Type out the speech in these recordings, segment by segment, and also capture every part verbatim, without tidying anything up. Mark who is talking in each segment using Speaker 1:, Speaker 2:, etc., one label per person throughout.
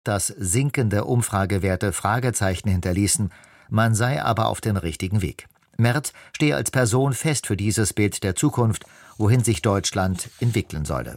Speaker 1: dass sinkende Umfragewerte Fragezeichen hinterließen, man sei aber auf dem richtigen Weg. Merz stehe als Person fest für dieses Bild der Zukunft, wohin sich Deutschland entwickeln solle.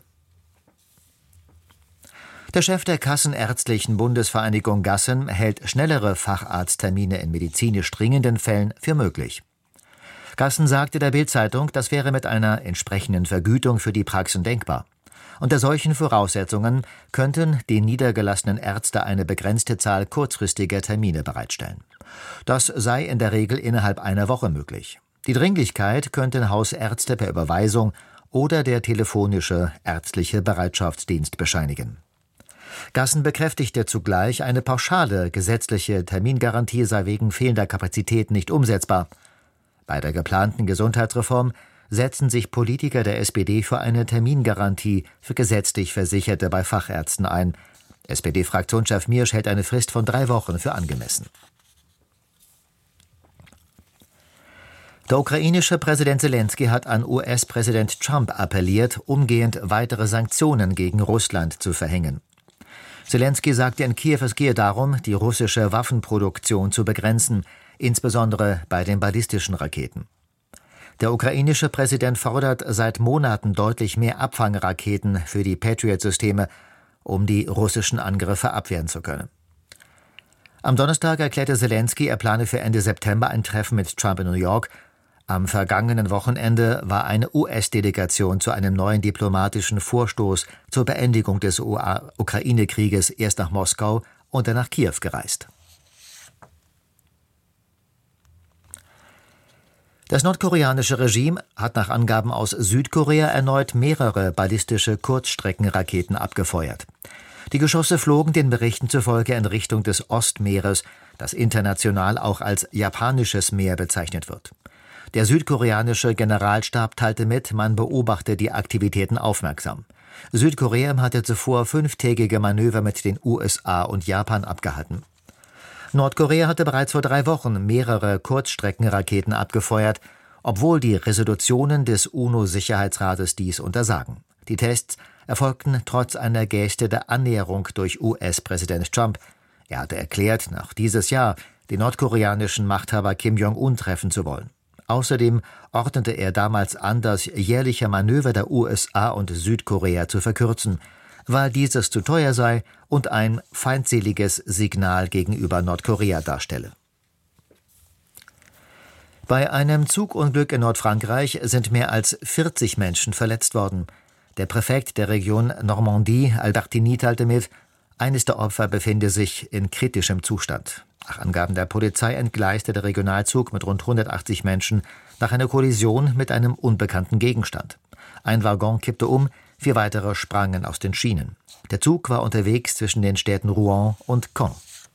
Speaker 1: Der Chef der Kassenärztlichen Bundesvereinigung Gassen hält schnellere Facharzttermine in medizinisch dringenden Fällen für möglich. Gassen sagte der Bild-Zeitung, das wäre mit einer entsprechenden Vergütung für die Praxen denkbar. Unter solchen Voraussetzungen könnten die niedergelassenen Ärzte eine begrenzte Zahl kurzfristiger Termine bereitstellen. Das sei in der Regel innerhalb einer Woche möglich. Die Dringlichkeit könnten Hausärzte per Überweisung oder der telefonische ärztliche Bereitschaftsdienst bescheinigen. Gassen bekräftigte zugleich, eine pauschale gesetzliche Termingarantie sei wegen fehlender Kapazität nicht umsetzbar. Bei der geplanten Gesundheitsreform setzen sich Politiker der S P D für eine Termingarantie für gesetzlich Versicherte bei Fachärzten ein. S P D-Fraktionschef Miersch hält eine Frist von drei Wochen für angemessen. Der ukrainische Präsident Selenskyj hat an U S-Präsident Trump appelliert, umgehend weitere Sanktionen gegen Russland zu verhängen. Selenskyj sagte in Kiew, es gehe darum, die russische Waffenproduktion zu begrenzen, insbesondere bei den ballistischen Raketen. Der ukrainische Präsident fordert seit Monaten deutlich mehr Abfangraketen für die Patriot-Systeme, um die russischen Angriffe abwehren zu können. Am Donnerstag erklärte Selenskyj, er plane für Ende September ein Treffen mit Trump in New York. Am vergangenen Wochenende war eine U S-Delegation zu einem neuen diplomatischen Vorstoß zur Beendigung des Ukraine-Krieges erst nach Moskau und dann nach Kiew gereist. Das nordkoreanische Regime hat nach Angaben aus Südkorea erneut mehrere ballistische Kurzstreckenraketen abgefeuert. Die Geschosse flogen den Berichten zufolge in Richtung des Ostmeeres, das international auch als Japanisches Meer bezeichnet wird. Der südkoreanische Generalstab teilte mit, man beobachte die Aktivitäten aufmerksam. Südkorea hatte zuvor fünftägige Manöver mit den U S A und Japan abgehalten. Nordkorea hatte bereits vor drei Wochen mehrere Kurzstreckenraketen abgefeuert, obwohl die Resolutionen des U N O-Sicherheitsrates dies untersagen. Die Tests erfolgten trotz einer Geste der Annäherung durch U S-Präsident Trump. Er hatte erklärt, noch dieses Jahr den nordkoreanischen Machthaber Kim Jong-un treffen zu wollen. Außerdem ordnete er damals an, das jährliche Manöver der U S A und Südkorea zu verkürzen, weil dieses zu teuer sei und ein feindseliges Signal gegenüber Nordkorea darstelle. Bei einem Zugunglück in Nordfrankreich sind mehr als vierzig Menschen verletzt worden. Der Präfekt der Region Normandie, Albertini, teilte mit, eines der Opfer befinde sich in kritischem Zustand. Nach Angaben der Polizei entgleiste der Regionalzug mit rund hundertachtzig Menschen nach einer Kollision mit einem unbekannten Gegenstand. Ein Waggon kippte um, vier weitere sprangen aus den Schienen. Der Zug war unterwegs zwischen den Städten Rouen und Caen.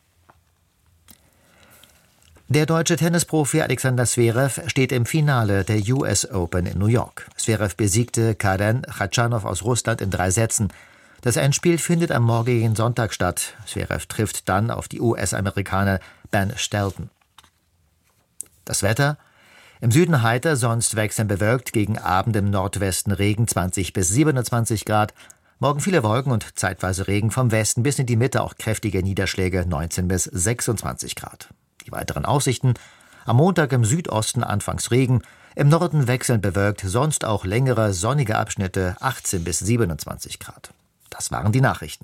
Speaker 1: Der deutsche Tennisprofi Alexander Zverev steht im Finale der U S Open in New York. Zverev besiegte Karen Khachanov aus Russland in drei Sätzen. Das Endspiel findet am morgigen Sonntag statt. Zverev trifft dann auf die U S-Amerikaner Ben Shelton. Das Wetter: Im Süden heiter, sonst wechselnd bewölkt, gegen Abend im Nordwesten Regen zwanzig bis siebenundzwanzig Grad. Morgen viele Wolken und zeitweise Regen, vom Westen bis in die Mitte auch kräftige Niederschläge, neunzehn bis sechsundzwanzig Grad. Die weiteren Aussichten: Am Montag im Südosten anfangs Regen, im Norden wechselnd bewölkt, sonst auch längere sonnige Abschnitte, achtzehn bis siebenundzwanzig Grad. Das waren die Nachrichten.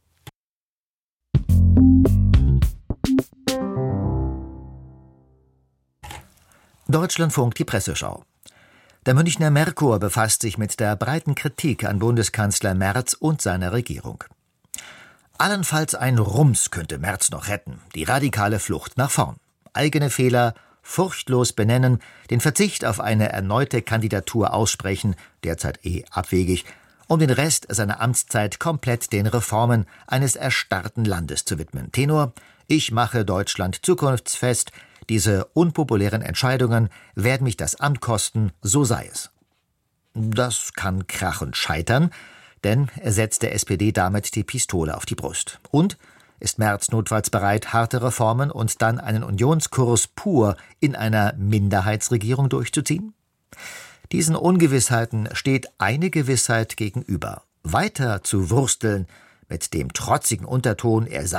Speaker 1: Deutschlandfunk, die Presseschau. Der Münchner Merkur befasst sich mit der breiten Kritik an Bundeskanzler Merz und seiner Regierung. Allenfalls ein Rums könnte Merz noch retten, die radikale Flucht nach vorn. Eigene Fehler furchtlos benennen, den Verzicht auf eine erneute Kandidatur aussprechen, derzeit eh abwegig, um den Rest seiner Amtszeit komplett den Reformen eines erstarrten Landes zu widmen. Tenor: Ich mache Deutschland zukunftsfest, diese unpopulären Entscheidungen werden mich das Amt kosten, so sei es. Das kann krachend scheitern, denn er setzt der S P D damit die Pistole auf die Brust. Und ist Merz notfalls bereit, harte Reformen und dann einen Unionskurs pur in einer Minderheitsregierung durchzuziehen? Diesen Ungewissheiten steht eine Gewissheit gegenüber: Weiter zu wursteln mit dem trotzigen Unterton, er sei